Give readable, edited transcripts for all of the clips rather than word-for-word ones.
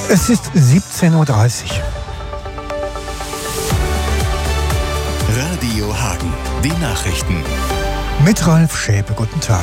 Es ist 17:30 Uhr. Radio Hagen, die Nachrichten. Mit Ralf Schäpe, guten Tag.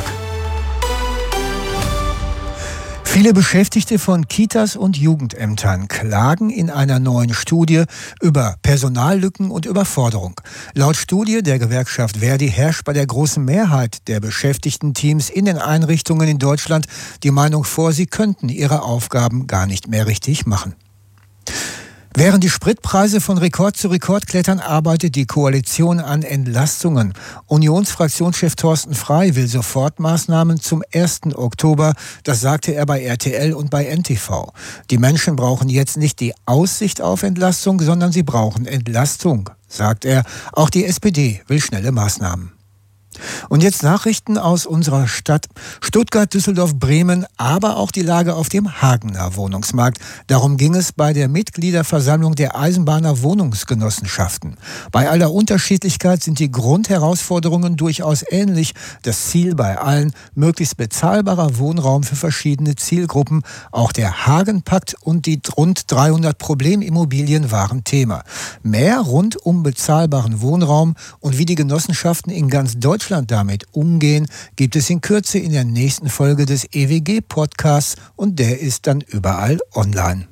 Viele Beschäftigte von Kitas und Jugendämtern klagen in einer neuen Studie über Personallücken und Überforderung. Laut Studie der Gewerkschaft Verdi herrscht bei der großen Mehrheit der Beschäftigten-Teams in den Einrichtungen in Deutschland die Meinung vor, sie könnten ihre Aufgaben gar nicht mehr richtig machen. Während die Spritpreise von Rekord zu Rekord klettern, arbeitet die Koalition an Entlastungen. Unionsfraktionschef Thorsten Frey will Sofortmaßnahmen zum 1. Oktober. Das sagte er bei RTL und bei NTV. Die Menschen brauchen jetzt nicht die Aussicht auf Entlastung, sondern sie brauchen Entlastung, sagt er. Auch die SPD will schnelle Maßnahmen. Und jetzt Nachrichten aus unserer Stadt. Stuttgart, Düsseldorf, Bremen, aber auch die Lage auf dem Hagener Wohnungsmarkt. Darum ging es bei der Mitgliederversammlung der Eisenbahner Wohnungsgenossenschaften. Bei aller Unterschiedlichkeit sind die Grundherausforderungen durchaus ähnlich. Das Ziel bei allen: möglichst bezahlbarer Wohnraum für verschiedene Zielgruppen. Auch der Hagenpakt und die rund 300 Problemimmobilien waren Thema. Mehr rund um bezahlbaren Wohnraum und wie die Genossenschaften in ganz Deutschland damit umgehen, gibt es in Kürze in der nächsten Folge des EWG-Podcasts und der ist dann überall online.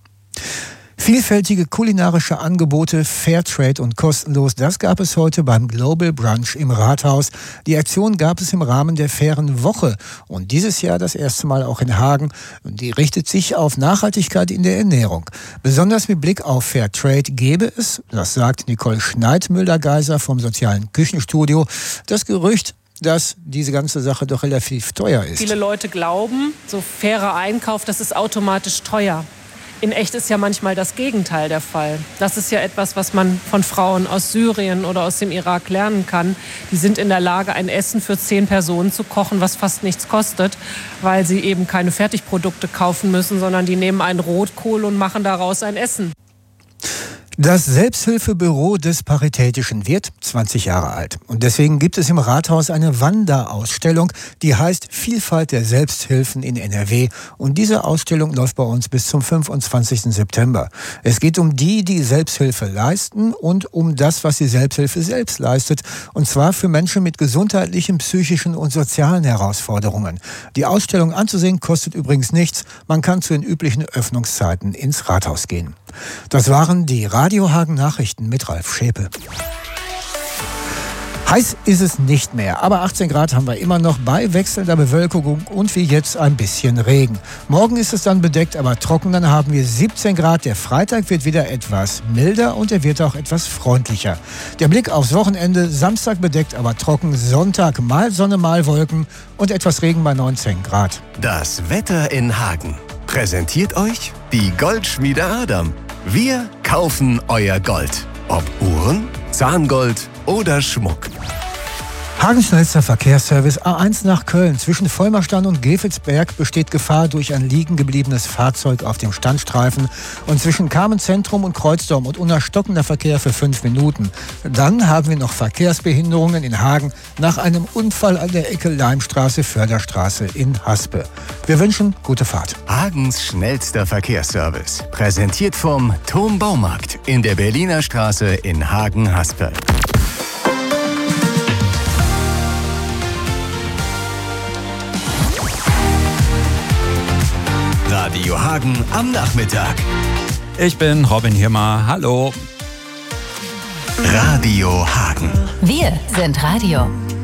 Vielfältige kulinarische Angebote, Fairtrade und kostenlos, das gab es heute beim Global Brunch im Rathaus. Die Aktion gab es im Rahmen der Fairen Woche und dieses Jahr das erste Mal auch in Hagen. Die richtet sich auf Nachhaltigkeit in der Ernährung. Besonders mit Blick auf Fairtrade gäbe es, das sagt Nicole Schneidmüller-Geiser vom Sozialen Küchenstudio, das Gerücht, dass diese ganze Sache doch relativ teuer ist. Viele Leute glauben, so fairer Einkauf, das ist automatisch teuer. In echt ist ja manchmal das Gegenteil der Fall. Das ist ja etwas, was man von Frauen aus Syrien oder aus dem Irak lernen kann. Die sind in der Lage, ein Essen für 10 Personen zu kochen, was fast nichts kostet, weil sie eben keine Fertigprodukte kaufen müssen, sondern die nehmen einen Rotkohl und machen daraus ein Essen. Das Selbsthilfebüro des Paritätischen wird 20 Jahre alt. Und deswegen gibt es im Rathaus eine Wanderausstellung, die heißt Vielfalt der Selbsthilfen in NRW. Und diese Ausstellung läuft bei uns bis zum 25. September. Es geht um die Selbsthilfe leisten und um das, was die Selbsthilfe selbst leistet. Und zwar für Menschen mit gesundheitlichen, psychischen und sozialen Herausforderungen. Die Ausstellung anzusehen kostet übrigens nichts. Man kann zu den üblichen Öffnungszeiten ins Rathaus gehen. Das waren die Radio Hagen Nachrichten mit Ralf Schäpe. Heiß ist es nicht mehr, aber 18 Grad haben wir immer noch bei wechselnder Bewölkung und wie jetzt ein bisschen Regen. Morgen ist es dann bedeckt, aber trocken, dann haben wir 17 Grad. Der Freitag wird wieder etwas milder und er wird auch etwas freundlicher. Der Blick aufs Wochenende: Samstag bedeckt, aber trocken, Sonntag mal Sonne, mal Wolken und etwas Regen bei 19 Grad. Das Wetter in Hagen präsentiert euch die Goldschmiede Adam. Wir kaufen euer Gold. Ob Uhren, Zahngold oder Schmuck. Hagens schnellster Verkehrsservice A1 nach Köln. Zwischen Vollmerstadt und Gevelsberg besteht Gefahr durch ein liegen gebliebenes Fahrzeug auf dem Standstreifen. Und zwischen Carmen-Zentrum und Kreuzdorf und Unna stockender Verkehr für 5 Minuten. Dann haben wir noch Verkehrsbehinderungen in Hagen nach einem Unfall an der Ecke Leimstraße-Förderstraße in Haspe. Wir wünschen gute Fahrt. Hagens schnellster Verkehrsservice. Präsentiert vom Thom Baumarkt in der Berliner Straße in Hagen-Haspe. Radio Hagen am Nachmittag. Ich bin Robin Hirmer. Hallo. Radio Hagen. Wir sind Radio.